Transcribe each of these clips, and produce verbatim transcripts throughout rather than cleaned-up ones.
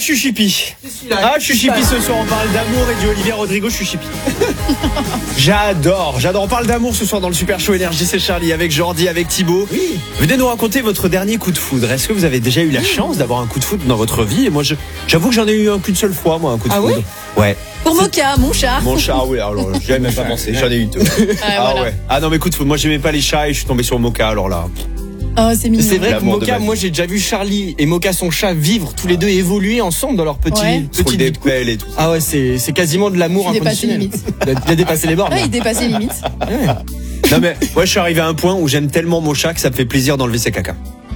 je suis chippy. Ah, je suis chippy ce soir. On parle d'amour et du Olivier Rodrigo. Je suis chippy. J'adore, j'adore. On parle d'amour ce soir dans le Super Show Énergie. C'est Charlie avec Jordi, avec Thibaut. Oui. Venez nous raconter votre dernier coup de foudre. Est-ce que vous avez déjà eu la chance d'avoir un coup de foudre dans votre vie? Et moi, je, j'avoue que j'en ai eu un qu'une seule fois, moi, un coup de ah foudre. Ouais. Ouais. Pour Moka, mon chat. Mon chat, oui. Alors, j'y avais même pas pensé. J'en ai eu deux. Ah, ah voilà. ouais. Ah non, mais coup de foudre. Moi, j'aimais pas les chats et je suis tombé sur Moka. Alors là. Oh, c'est mignon. C'est vrai que L'amour de Moka, ma vie. moi j'ai déjà vu Charlie et Moka son chat vivre tous les deux évoluer ensemble dans leur petit Ouais. Sur petit des vie de couple. pelles et tout ça. Ah ouais, c'est c'est quasiment de l'amour Il dépasse les inconditionnel. limites. Il a, il a dépassé les bornes. Ouais, là. il dépasse les limites. Ouais. Non mais moi je suis arrivé à un point où j'aime tellement mon chat que ça me fait plaisir d'enlever ses caca.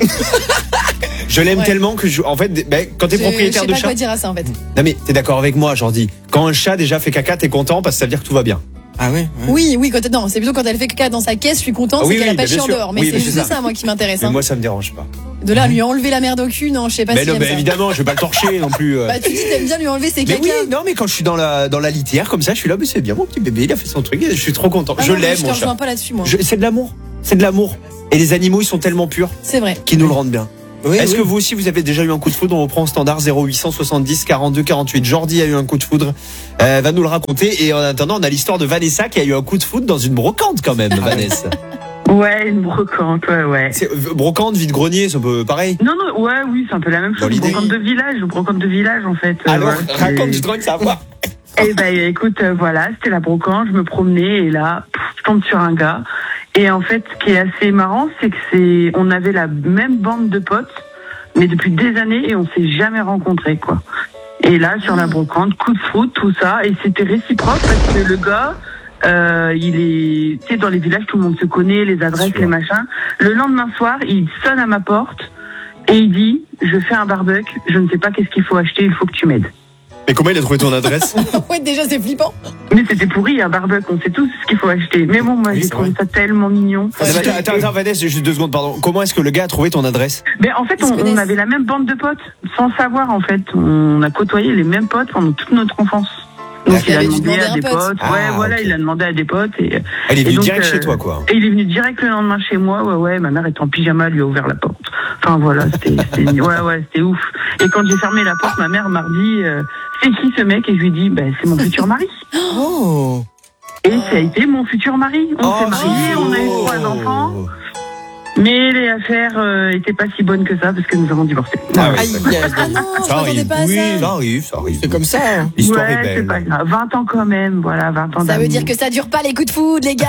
Je l'aime Ouais. tellement que je, en fait, ben, quand t'es Je- propriétaire je de sais pas chat, quoi dire à ça en fait. non mais t'es d'accord avec moi, Jordi. Quand un chat déjà fait caca, t'es content parce que ça veut dire que tout va bien. Ah ouais, ouais. Oui, oui, quand non, c'est plutôt quand elle fait caca dans sa caisse, je suis contente, Ah oui, c'est qu'elle oui, a pas bah, bien chié en sûr. dehors. Mais Oui, c'est mais juste c'est ça. ça. moi, qui m'intéresse. Mais hein. moi ça me dérange pas. De là, à lui enlever la merde au cul, non, je sais pas Mais si non, j'aime mais ça. évidemment, je vais pas le torcher non plus. euh. Bah, tu dis t'aimes bien lui enlever ses Mais caca. oui, non mais quand je suis dans la dans la litière comme ça, je suis là, mais c'est bien mon petit bébé, il a fait son truc, je suis trop content. Ah je non, mais l'aime Je te mon rejoins chat. pas là-dessus, moi. Je- C'est de l'amour, c'est de l'amour. Et les animaux, ils sont tellement purs C'est vrai. qu'ils nous le rendent bien. Oui, Est-ce oui. que vous aussi vous avez déjà eu un coup de foudre? On reprend au standard zéro huit cent soixante-dix quarante-deux quarante-huit. Jordi a eu un coup de foudre, euh, va nous le raconter. Et en attendant, on a l'histoire de Vanessa qui a eu un coup de foudre dans une brocante quand même. Vanessa, Ouais, une brocante, ouais, ouais. c'est, euh, brocante, vide-grenier, c'est un peu pareil. Non, non, ouais, oui, c'est un peu la même Dans chose. l'idée. Brocante de village, brocante de village, en fait. Euh, Alors, voilà, raconte c'est- du truc, ça va. Eh ben, écoute, euh, voilà, c'était la brocante, je me promenais et là, pff, je tombe sur un gars. Et en fait, ce qui est assez marrant, c'est que c'est, on avait la même bande de potes, mais depuis des années et on s'est jamais rencontrés, quoi. Et là, sur la brocante, coup de foudre, tout ça, et c'était réciproque parce que le gars, euh, il est, tu sais, dans les villages, tout le monde se connaît, les adresses, Sûr. les machins. Le lendemain soir, il sonne à ma porte et il dit, je fais un barbecue, je ne sais pas qu'est-ce qu'il faut acheter, il faut que tu m'aides. Mais comment il a trouvé ton adresse? Ouais, déjà, c'est flippant. Mais c'était pourri, un barbecue, on sait tous ce qu'il faut acheter. Mais bon, moi, Oui, j'ai c'est trouvé vrai. ça tellement mignon. Attends, attends, attends, Vanessa, juste deux secondes, pardon. Comment est-ce que le gars a trouvé ton adresse? Mais en fait, Ils se on, on connaissent. avait la même bande de potes, sans savoir, en fait. On a côtoyé les mêmes potes pendant toute notre enfance. Donc, Il il a avait dû demandé demander à un des pote. potes. Ah, ouais, voilà, ok. il a demandé à des potes. Et, Ah, il est et venu donc, direct euh, chez toi, quoi. Et il est venu direct le lendemain chez moi. Ouais, ouais, ma mère était en pyjama, elle lui a ouvert la porte. Enfin, voilà, c'était, c'était- ouais, ouais, c'était ouf. Et quand j'ai fermé la porte, ma mère m'a dit, euh, c'est qui ce mec? Et je lui ai dit, ben, c'est mon futur mari. Oh. Et ça a été mon futur mari. On s'est mariés, on a eu trois enfants. Mais les affaires euh, étaient pas si bonnes que ça parce que nous avons divorcé. Ah ouais, Aïe, d'accord. aïe, Ah non, je Ça m'attendais arrive. pas à Oui, ça. ça arrive, ça arrive. C'est comme ça. Hein. L'histoire ouais, est c'est pas belle. grave. vingt ans quand même, voilà, vingt ans Ça veut d'amour. dire que ça dure pas les coups de foudre, les gars.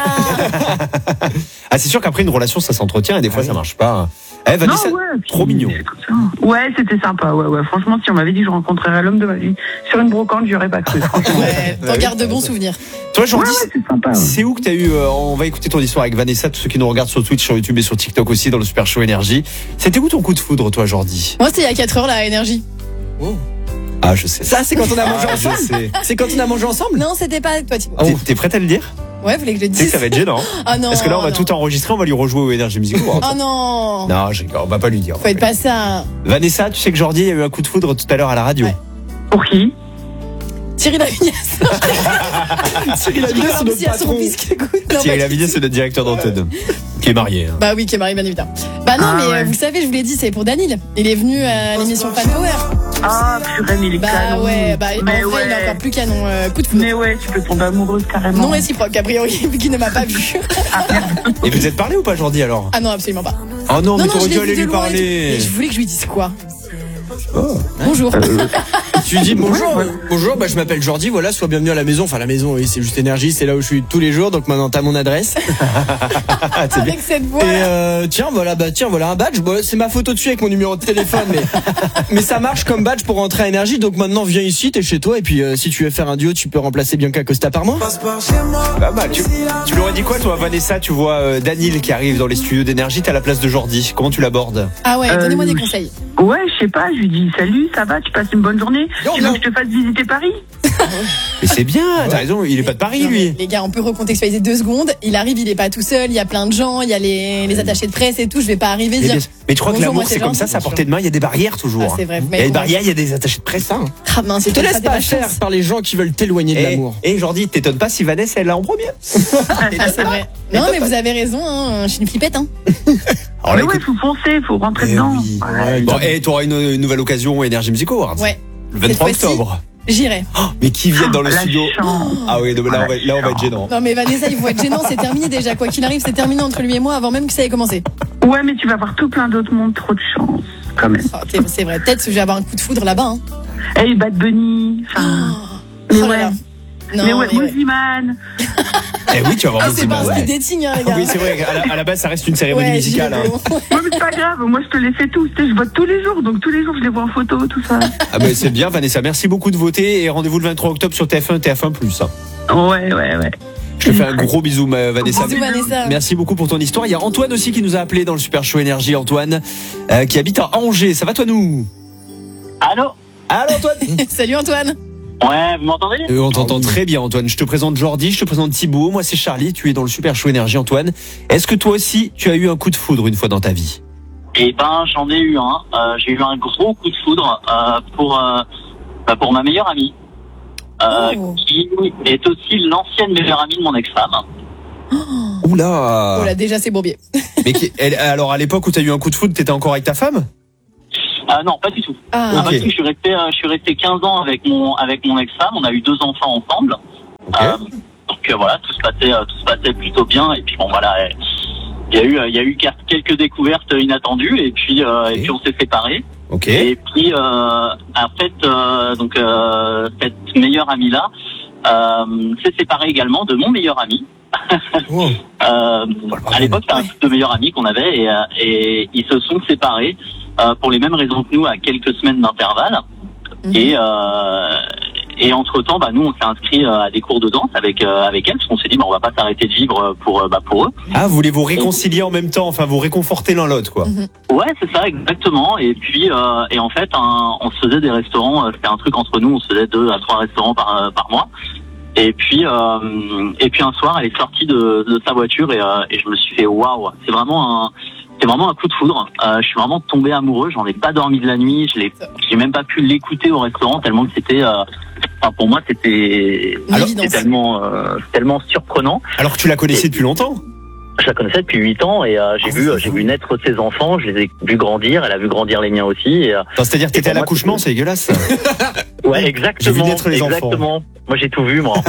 Ah, c'est sûr qu'après une relation, ça s'entretient et des fois, ça marche pas. Eh, Non, Vanessa, ouais, puis trop mignon. c'est comme ça. Ouais, c'était sympa, ouais, ouais. Franchement, si on m'avait dit que je rencontrerais l'homme de ma vie sur une brocante, j'y aurais pas cru, franchement. Ouais, t'en gardes de bons souvenirs. Toi, Ouais, Jordi, ouais, c'est sympa. Ouais. c'est où que t'as eu, euh, on va écouter ton histoire avec Vanessa, tous ceux qui nous regardent sur Twitch, sur YouTube et sur TikTok aussi, dans le Super Show Énergie. C'était où ton coup de foudre, toi, Jordi? Moi, c'était il y a quatre heures, la énergie. Oh. Ah, je sais. Ça, c'est quand on a mangé Ah, je ensemble. sais. C'est quand on a mangé ensemble. Non, c'était pas toi, Thibaut. T'es, t'es prête à le dire? Ouais, vous voulez que je le Tu sais que dise? ça va être gênant. Ah non. Parce que là, on va non. tout enregistrer, on va lui rejouer au Énergie Music Awards. Oh non. Non, je rigole, on va pas lui dire. Faut être pas ça. Vanessa, tu sais que Jordi a eu un coup de foudre tout à l'heure à la radio. Ouais. Pour qui? Thierry Lavignès. Cyril Je Lavignès, vais c'est faire notre psy à son patron. fils qui écoute. Non, Thierry pas Lavignès, du c'est notre directeur d'antenne, qui est marié. hein. Bah oui, qui est marié, bien évidemment. Bah non, Ah mais ouais. euh, vous savez, je vous l'ai dit, c'est pour Danil. Il est venu à l'émission Fan Power. Ah, purée, mais il est Bah canon. ouais, bah en mais vrai, il est ouais. encore plus canon. Euh, coup de foudre. Mais ouais, tu peux tomber amoureuse carrément. Non réciproque, a priori, vu qu'il ne m'a pas vu. Et vous êtes parlé ou pas, Jordi, alors? Ah non, absolument pas. Oh non, mais non, t'aurais je dû l'ai aller vu de lui loin et tout. parler. Et je voulais que je lui dise quoi? Oh. Bonjour. Tu lui dis bonjour, bonjour, bah je m'appelle Jordi, voilà, sois bienvenu à la maison. Enfin la maison, oui, c'est juste Énergie, c'est là où je suis tous les jours, donc maintenant t'as mon adresse. Ah, c'est bien. Avec cette voix. Et euh, tiens, voilà, bah tiens, voilà un badge. Bon, c'est ma photo dessus avec mon numéro de téléphone, mais mais ça marche comme badge pour rentrer à Énergie. Donc maintenant viens ici, t'es chez toi, et puis euh, si tu veux faire un duo, tu peux remplacer Bianca Costa par moi. Pas mal. Tu, tu leur as dit quoi, toi, Vanessa? Tu vois euh, Danil qui arrive dans les studios d'Énergie, t'as la place de Jordi. Comment tu l'abordes? Ah ouais, Euh, donnez-moi des conseils. Ouais, je sais pas, je lui dis salut, ça va, tu passes une bonne journée? Non, Tu veux non. que je te fasse visiter Paris? Mais c'est bien, t'as raison, il est pas de Paris, Non, mais lui. les gars, on peut recontextualiser deux secondes. Il arrive, il est pas tout seul. Il y a plein de gens. Il y a les, les attachés de presse et tout. Je vais pas arriver Mais, dire. bien- mais tu crois que Bonjour, l'amour, moi, c'est c'est comme gentil, ça, c'est à bien portée de main, il y a des barrières toujours. Ah, c'est vrai, Il y mais a des bon. barrières, il y a des attachés de presse, ça. hein. Ah mince, c'est Te laisse ça, pas des faire vacances. par les gens qui veulent t'éloigner de Et, l'amour. et Jordi, t'étonnes pas si Vanessa, elle l'a en premier. Ah, c'est vrai. Non, mais vous avez raison. Hein. Je suis une flippette. Hein. Alors Mais là, ouais, écoute- faut foncer, faut rentrer Eh dedans. oui. Ouais. Bon, et t'auras une, une nouvelle occasion au Énergie Music Awards. Ouais. Le vingt-trois Cette fois-ci, octobre. J'irai. Oh, mais qui viennent dans le La studio. chance. Ah oui, non, mais là, on va, là, on va être gênant. Non mais Vanessa, ils vont être gênants, c'est terminé déjà. Quoi qu'il arrive, c'est terminé entre lui et moi avant même que ça ait commencé. Ouais, mais tu vas voir tout plein d'autres mondes, trop de chance, quand même. Oh, c'est- c'est vrai, peut-être que je vais avoir un coup de foudre là-bas. Hein. Hey, Bad Bunny. Enfin, mais Oh là ouais. là. Non, mais ouais, mais ouais. Mouziman. Eh oui, tu vas voir Ah, mon c'est pas un Zimmer, speed ouais. dating, hein, les gars. Oui, c'est vrai, à la, à la base, ça reste une cérémonie Ouais, musicale. j'y vais, Hein. bon. Ouais, mais c'est pas grave, moi je te les fais tous, tu sais, je vote tous les jours, donc tous les jours je les vois en photo, tout ça. Ah ben c'est bien, Vanessa. Merci beaucoup de voter et rendez-vous le vingt-trois octobre sur T F un, T F un plus. Hein. Ouais, ouais, ouais. Je te fais un gros bisou, ma- Vanessa. Bisous, Vanessa. Merci beaucoup pour ton histoire. Il y a Antoine aussi qui nous a appelé dans le Super Show Énergie. Antoine, euh, qui habite à Angers. Ça va toi nous? Allô? Allô Antoine. Salut Antoine. Ouais, vous m'entendez? Euh, on t'entend très bien Antoine. Je te présente Jordi, je te présente Thibaut. Moi c'est Charlie. Tu es dans le Super Show Énergie, Antoine. Est-ce que toi aussi tu as eu un coup de foudre une fois dans ta vie? Eh ben, j'en ai eu un. Euh, j'ai eu un gros coup de foudre euh, pour euh, bah, pour ma meilleure amie, euh, Oh. qui est aussi l'ancienne meilleure amie de mon ex-femme. Oula. Oh là, déjà c'est bourbier. Mais qui- elle- alors à l'époque où tu as eu un coup de foudre, t'étais encore avec ta femme? Euh, non, pas du tout. Ah, Non, Ok. pas du tout. Je suis resté, euh, je suis resté quinze ans avec mon avec mon ex-femme. On a eu deux enfants ensemble. Ok. Euh, donc euh, voilà, tout se passait euh, tout se passait plutôt bien. Et puis bon voilà, euh, il y a eu euh, il y a eu quelques découvertes inattendues. Et puis euh, et puis on s'est séparés. Ok. Et puis, euh, en fait, euh, donc euh, cette meilleure amie-là euh, s'est séparée également de mon meilleur ami. Wow. Euh, à l'époque, c'était un couple de meilleurs amis qu'on avait et, euh, et ils se sont séparés euh, pour les mêmes raisons que nous à quelques semaines d'intervalle. Mhm. Et, euh, et entre-temps, bah, nous, on s'est inscrit euh, à des cours de danse avec euh, avec elle parce qu'on s'est dit, bah, on va pas s'arrêter de vivre pour euh, bah, pour eux. Ah, vous voulez vous réconcilier en même temps, enfin vous réconforter l'un l'autre quoi. Ouais, c'est ça, exactement. Et puis, euh, et en fait, un- on se faisait des restaurants. euh, C'était un truc entre nous. On se faisait deux à trois restaurants par euh, par mois. Et puis, euh, et puis un soir, elle est sortie de, de sa voiture et, euh, et je me suis fait waouh. C'est vraiment un, c'est vraiment un coup de foudre. Euh, je suis vraiment tombé amoureux. J'en ai pas dormi de la nuit. Je l'ai, j'ai même pas pu l'écouter au restaurant tellement que c'était. Euh, enfin, pour moi, c'était, Une alors, évidence. c'était tellement, euh, tellement surprenant. Alors que tu la connaissais depuis longtemps. Je la connaissais depuis huit ans et euh, j'ai Ah, vu, c'est euh, j'ai fou. vu naître ses enfants. Je les ai vus grandir. Elle a vu grandir les miens aussi. Et, euh, Attends, c'est-à-dire que t'étais à pour moi, l'accouchement, c'est dégueulasse. ouais, exactement. J'ai vu naître les enfants. exactement. Moi, j'ai tout vu, moi.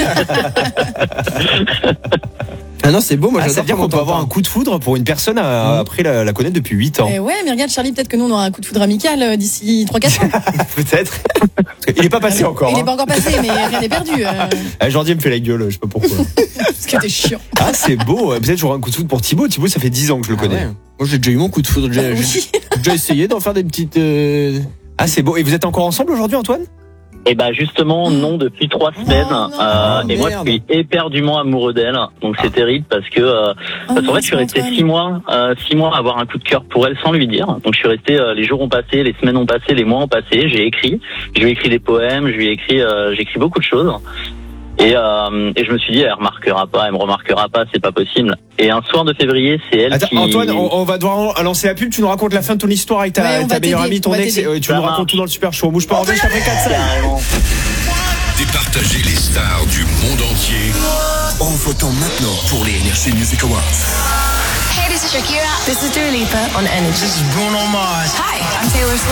Ah non, c'est beau, moi Ah, ça j'adore veut dire comment qu'on peut t'en avoir un parles. coup de foudre pour une personne à- après la, la connaître depuis huit ans. Eh ouais, mais regarde Charlie, peut-être que nous on aura un coup de foudre amical euh, d'ici trois quatre ans. Peut-être. Il est pas passé encore. Il est Hein. pas encore passé, mais rien n'est perdu. Euh, Ah, Jordi me fait la gueule, je sais pas pourquoi. parce que t'es chiant. Ah, c'est beau. Peut-être j'aurai un coup de foudre pour Thibaut. Thibaut, ça fait dix ans que je le Ah connais. ouais. Moi j'ai déjà eu mon coup de foudre. J'ai j'ai Oui. déjà essayé d'en faire des petites. euh, Ah, c'est beau. Et vous êtes encore ensemble aujourd'hui, Antoine? Et bah justement non depuis trois semaines non. euh, Oh, et moi je merde. suis éperdument amoureux d'elle donc c'est terrible parce que euh, Oh parce qu'en non, fait je suis resté Antoine. six mois euh, six mois à avoir un coup de cœur pour elle sans lui dire donc je suis resté euh, les jours ont passé les semaines ont passé les mois ont passé j'ai écrit je lui ai écrit des poèmes je lui ai écrit euh, j'ai écrit beaucoup de choses et euh, et je me suis dit elle remarquera pas elle me remarquera pas c'est pas possible et un soir de février c'est elle Attends, qui Antoine, on, on va devoir lancer la pub. Tu nous racontes la fin de ton histoire avec ta, Ouais, on ta va meilleure t'aider, amie, ton on va ex. t'aider. et, euh, tu Ça nous marche. racontes tout dans le Super Show. On bouge pas, on revient juste après quatre cinq. carrément. Départager les stars du monde entier en votant maintenant pour les Energy Music Awards. Hey, this is Shakira. This is Dua Lipa on Energy. This is Bruno Mars. Hi, I'm Taylor Swift.